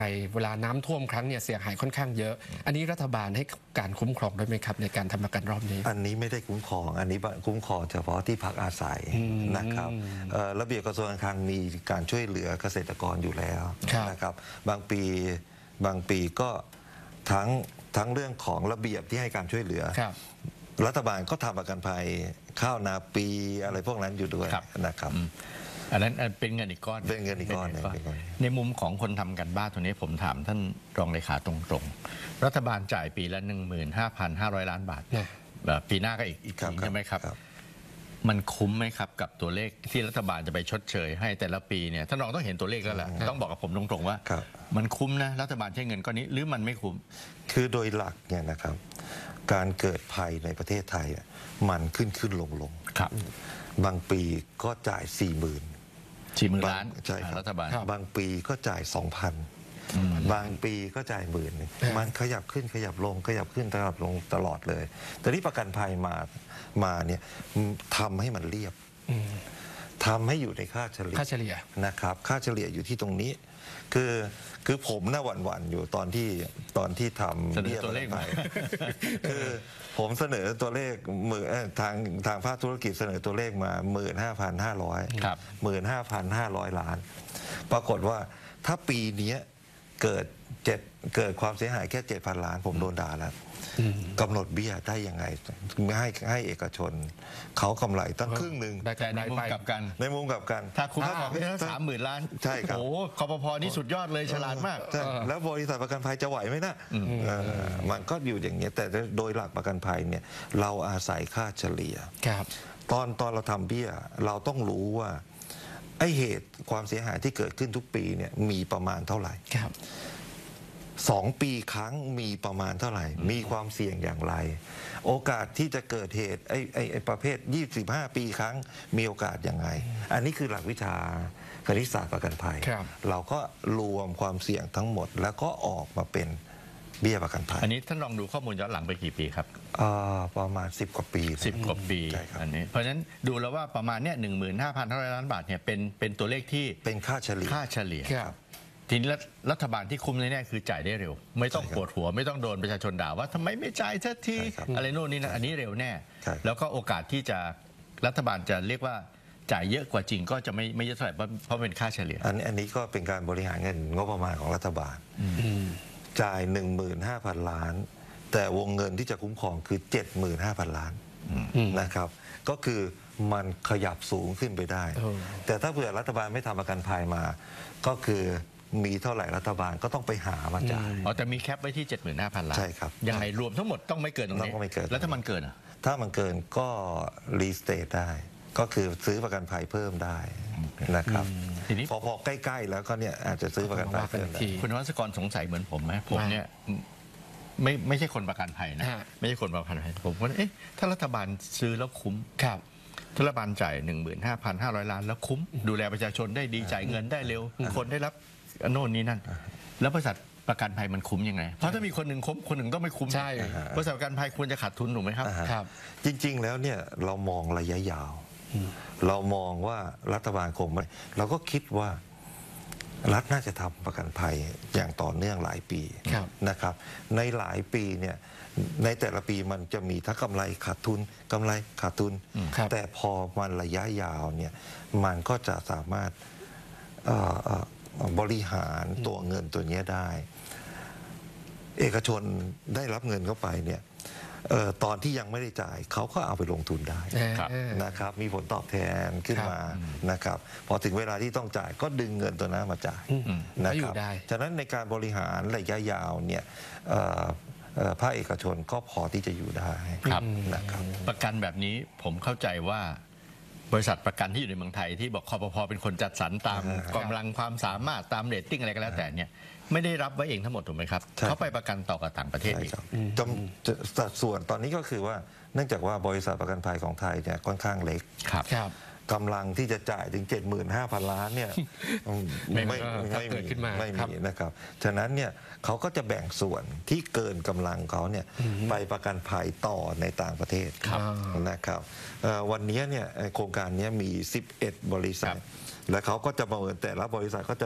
เวลาน้ำท่วมครั้งเนี่ยเสียหายค่อนข้างเยอะอันนี้รัฐบาลให้การคุ้มครองด้วยไหมครับในการทำประกันรอบนี้อันนี้ไม่ได้คุ้มครองอันนี้คุ้มครองเฉพาะที่พักอาศัยนะครับระเบียบกระทรวงการคลังมีการช่วยเหลือเกษตรกรอยู่แล้วนะครับบางปีก็ทั้งเรื่องของระเบียบที่ให้การช่วยเหลือรัฐบาลก็ทำประกันภัยข้าวนาปีอะไรพวกนั้นอยู่ด้วยนะครับอันนั้นเป็นเงินอีกก้อนเป็นเงินอีกก้อนในมุมของคนทำกันบ้านตรงนี้ผมถามท่านรองเลขาตรงๆรัฐบาลจ่ายปีละ 15,500 ล้านบาทปีหน้าก็อีกทีใช่ไหมครับมันคุ้มไหมครับกับตัวเลขที่รัฐบาลจะไปชดเชยให้แต่ละปีเนี่ยท่านรองต้องเห็นตัวเลขแล้วแหละต้องบอกกับผมตรงๆว่ามันคุ้มนะรัฐบาลใช้เงินก้อนนี้หรือมันไม่คุ้มคือโดยหลักเนี่ยนะครับการเกิดภัยในประเทศไทยมันขึ้นลงบางปีก็จ่าย40,000 ล้านใช่ครับรัฐบาลบางปีก็จ่าย 2,000 บางปีก็จ่าย10,000มันขยับขึ้นขยับลงขยับขึ้นขยับลงตลอดเลยแต่ที่ประกันภัยมาเนี่ยทำให้มันเรียบทำให้อยู่ในค่าเฉลี่ยนะครับค่าเฉลี่ยอยู่ที่ตรงนี้คือผมน่าหวั่นอยู่ตอนที่ทำเบี้ยตัวเลขไปคือผมเสนอตัวเลขทางภาคธุรกิจเสนอตัวเลขมา 15,500 ล้านปรากฏว่าถ้าปีนี้เกิดความเสียหายแค่ 7,000 ล้านผมโดนด่าแล้วกำหนดเบี้ยได้ยังไงไม่ให้เอกชนเขากำไรตั้งครึ่งหนึ่งแต่ในมุมกลับกันถ้าคุณบอกไม่ได้30,000 ล้านใช่ครับโอ้คปภ.นี่สุดยอดเลยฉลาดมากแล้วบริษัทประกันภัยจะไหวไหมนะมันก็อยู่อย่างเงี้ยแต่โดยหลักประกันภัยเนี่ยเราอาศัยค่าเฉลี่ยตอนเราทำเบี้ยเราต้องรู้ว่าไอ้เหตุความเสียหายที่เกิดขึ้นทุกปีเนี่ยมีประมาณเท่าไหร่2 ปีครั้งมีประมาณเท่าไหร่มีความเสี่ยงอย่างไรโอกาสที่จะเกิดเหตุไอ้ประเภท25 ปีครั้งมีโอกาสอย่างไรอันนี้คือหลักวิชาคณิตศาสตร์ประกันภัยเราก็รวมความเสี่ยงทั้งหมดแล้วก็ออกมาเป็นเบี้ยประกันภัยอันนี้ท่านลองดูข้อมูลย้อนหลังไปกี่ปีครับประมาณ10 กว่าปี 10 กว่าปีอันนี้เพราะฉะนั้นดูแล้วว่าประมาณเนี่ย 15,500 ล้านบาทเนี่ยเป็นตัวเลขที่เป็นค่าเฉลี่ยทีนี้รัฐบาลที่คุมแน่ๆคือจ่ายได้เร็วไม่ต้องปวดหัวไม่ต้องโดนประชาชนด่าว่าทำไมไม่จ่ายสักทีอะไรโน่นนี่นะอันนี้เร็วแน่แล้วก็โอกาสที่จะรัฐบาลจะเรียกว่าจ่ายเยอะกว่าจริงก็จะไม่เยอะเท่าไหร่เพราะเป็นค่าเฉลี่ยอันนี้ก็เป็นการบริหารเงินงบประมาณของรัฐบาลจ่าย 15,000 ล้านแต่วงเงินที่จะคุ้มครองคือ 75,000 ล้านนะครับก็คือมันขยับสูงขึ้นไปได้แต่ถ้าเผื่อรัฐบาลไม่ทำประกันภัยมาก็คือมีเท่าไหร่รัฐบาลก็ต้องไปหามาจ่ายแต่มีแคปไว้ที่ 75,000 ล้านใช่ครับยังไงรวมทั้งหมดต้องไม่เกินตรงนี้แล้วถ้ามันเกินถ้ามันเกินก็รีสเตทได้ก็คือซื้อประกันภัยเพิ่มได้นะครับทีนี้พอใกล้ๆแล้วก็เนี่ยอาจจะซื้อประกันภัยเพิ่มคุณนวัตกรสงสัยเหมือนผมไหมผมเนี่ยไม่ใช่คนประกันภัยนะไม่ใช่คนประกันภัยผมว่าถ้ารัฐบาลซื้อแล้วคุ้มถ้ารัฐบาลจ่าย 15,500 ล้านแล้วคุ้มดูแลประชาชนได้ดีจ่ายเงินได้เร็วคนได้รับโน่นนี่นั่นแล้วบริษัทประกันภัยมันคุ้มยังไงเพราะถ้ามีคนหนึ่งคุ้มคนหนึ่งต้องไม่คุ้มใช่บริษัทประกันภัยควรจะขาดทุนถูกไหมครับจริงๆแล้วเนี่ยเรามองระยะยาวเรามองว่ารัฐบาลคงไม่เราก็คิดว่ารัฐน่าจะทำประกันภัยอย่างต่อเนื่องหลายปีนะครับในหลายปีเนี่ยในแต่ละปีมันจะมีทั้งกำไรขาดทุนกำไรขาดทุนแต่พอมันระยะยาวเนี่ยมันก็จะสามารถบริหารตัวเงินตัวนี้ได้เอกชนได้รับเงินเข้าไปเนี่ยตอนที่ยังไม่ได้จ่ายเขาก็เอาไปลงทุนได้นะครับมีผลตอบแทนขึ้นมานะครับพอถึงเวลาที่ต้องจ่ายก็ดึงเงินตัวนั้นมาจ่ายนะครับฉะนั้นในการบริหารระยะยาวเนี่ยภาคเอกชนก็พอที่จะอยู่ได้นะครับประกันแบบนี้ผมเข้าใจว่าบริษัทประกันที่อยู่ในเมืองไทยที่บอกคปภ.เป็นคนจัดสรรตามกำลังความสามารถตามเรตติ้งอะไรก็แล้วแต่เนี่ยไม่ได้รับไว้เองทั้งหมดถูกไหมครับเขาไปประกันต่อกับต่างประเทศอีกสัดส่วนตอนนี้ก็คือว่าเนื่องจากว่าบริษัทประกันภัยของไทยเนี่ยค่อนข้างเล็กกำลังที่จะจ่ายถึง 75,000 ล้านเนี่ยไม่มีนะครับ ฉะนั้นเนี่ยเขาก็จะแบ่งส่วนที่เกินกำลังเขาเนี่ยไปประกันภัยต่อในต่างประเทศนะครับวันนี้เนี่ยโครงการนี้มี11 บริษัทและเขาก็จะประเมินแต่ละบริษัทก็จะ